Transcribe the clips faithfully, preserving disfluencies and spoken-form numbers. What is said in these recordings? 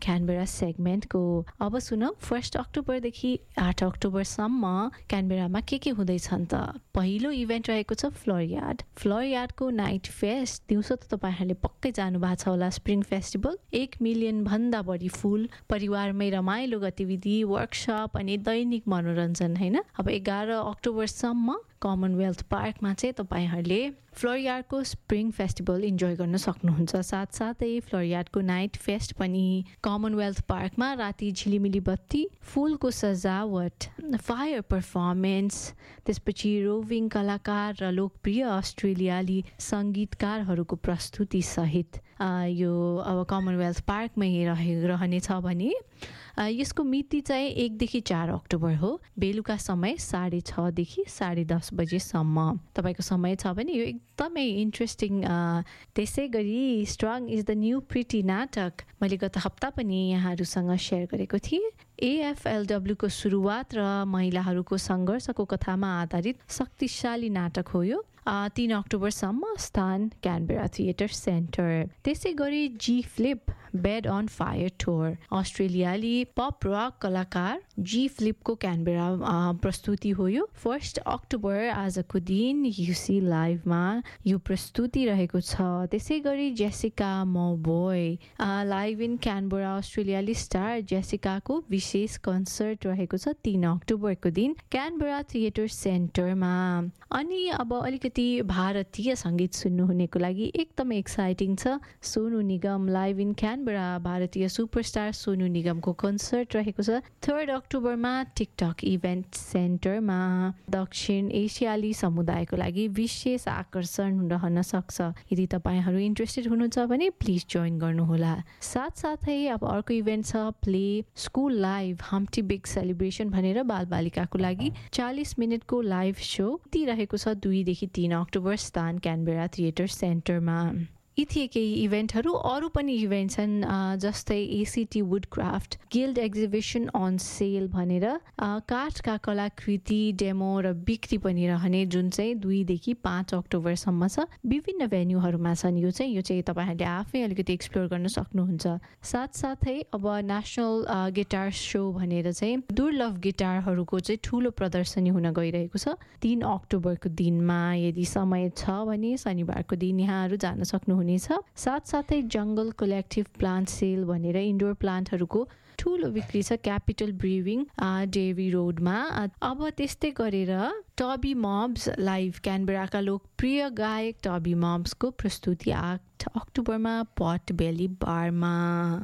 Canberra सेगमेन्टको। अब सुनौ first अक्टोबरदेखि आठ अक्टोबरसम्म क्यानबेरामा के के हुँदैछन् त। पहिलो इभेन्ट रहेको छ फ्लोरियाड। फ्लोरियाडको नाइट फेस्ट, दिउँसो त तपाईँहरूले पक्कै जानु भएको छ होला। स्प्रिङ फेस्टिभल, एक मिलियन भन्दा बढी फुल, परिवारमै रमाइलो गतिविधि, वर्कसप अनि दैनिक मनोरञ्जन होइन। अब एघार अक्टोबरसम्म कमनवेल्थ पार्कमा चाहिँ तपाईँहरूले फ्लोरियाडको स्प्रिङ फेस्टिभल इन्जोय गर्न सक्नुहुन्छ। साथसाथै फ्लोरियाडको नाइट फेस्ट पनि कमनवेल्थ पार्कमा राति झिलिमिली बत्ती, फुलको सजावट, फायर पर्फर्मेन्स, त्यसपछि रोभिङ कलाकार र लोकप्रिय अस्ट्रेलियाली सङ्गीतकारहरूको प्रस्तुति सहित यो अब कमनवेल्थ पार्कमै रहे रहनेछ भने यसको मिति चाहिँ एकदेखि चार अक्टोबर हो। बेलुका समय साढे छदेखि साढे दस बजेसम्म तपाईँको समय छ भने यो एकदमै इन्ट्रेस्टिङ। त्यसै गरी strong is the new pretty नाटक मैले गत हप्ता पनि यहाँहरूसँग सेयर गरेको थिएँ। एएफएलडब्ल्यूको सुरुवात र महिलाहरूको सङ्घर्षको कथामा आधारित शक्तिशाली नाटक हो यो। तीन अक्टोबरसम्म स्थान क्यानबेरा थिएटर सेन्टर। त्यसै गरी जी flip bed on fire tour, अस्ट्रेलियाली पप रक कलाकार जी फ्लिपको क्यानबेरा प्रस्तुति हो यो। फर्स्ट अक्टोबर आजको दिन युसी लाइभमा यो प्रस्तुति रहेको छ। त्यसै गरी जेसिका मोबोय लाइभ इन क्यानबेरा, अस्ट्रेलियाली स्टार जेसिकाको विशेष कन्सर्ट रहेको छ तीन अक्टोबरको दिन क्यानबेरा थिएटर सेन्टरमा। अनि अब अलिकति भारतीय सङ्गीत सुन्नुहुनेको लागि एकदमै एक्साइटिङ छ। Sonu Nigam live in Canberra, भारतीय सुपरस्टार सोनू निगमको कन्सर्ट रहेको छ थर्ड अक्टोबरमा टिकटक इभेन्ट सेन्टरमा। दक्षिण एसियाली समुदायको लागि विशेष आकर्षण रहन सक्छ। यदि तपाईँहरू इन्ट्रेस्टेड हुनुहुन्छ भने प्लिज जोइन गर्नुहोला। साथसाथै अब अर्को इभेन्ट छ play school live Humpty big celebration भनेर बालबालिकाको लागि चालिस मिनटको लाइभ सो दिइरहेको छ दुईदेखि तीन अक्टोबर स्थान क्यानबेरा थिएटर सेन्टरमा। यी थिए केही इभेन्टहरू। अरू पनि इभेन्ट छन् जस्तै एसिटी woodcraft guild exhibition on sale भनेर काठका कलाकृति डेमो र बिक्री पनि रहने, जुन चाहिँ दुईदेखि पाँच अक्टोबरसम्म छ। विभिन्न भेन्यूहरूमा छन् यो चाहिँ यो चाहिँ तपाईँहरूले आफै अलिकति एक्सप्लोर गर्न सक्नुहुन्छ। साथसाथै अब नेसनल गिटार सो भनेर चाहिँ दुर्लभ गिटारहरूको चाहिँ ठुलो प्रदर्शनी हुन गइरहेको छ तीन अक्टोबरको दिनमा। यदि समय छ भने शनिबारको दिन यहाँहरू जान सक्नुहुन्छ। साथसाथै जङ्गल कलेक्टिभ प्लान्ट सेल भनेर इन्डोर प्लान्टहरूको ठुलो बिक्री छ क्यापिटल ब्रिविङ डेवी रोडमा। अब त्यस्तै गरेर टबी मब्स लाइभ क्यानबेराका लोकप्रिय गायक टबी मब्सको प्रस्तुति आठ अक्टोबरमा पट बेली बारमा।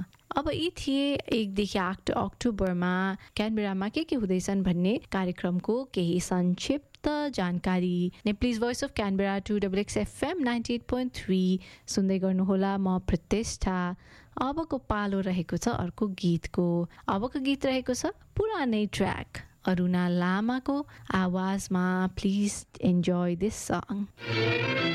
अब यी थिए एकदेखि आठ अक्टोबरमा क्यानबेरामा के के हुँदैछन् भन्ने कार्यक्रमको केही संक्षिप्त जानकारी। Nepalese voice of Canberra two double x FM ninety at point three सुन्दै गर्नुहोला। म प्रतिष्ठा। अबको पालो रहेको छ अर्को गीतको। अबको गीत रहेको छ पुरानै ट्र्याक अरुणा लामाको आवाजमा। Please enjoy this song.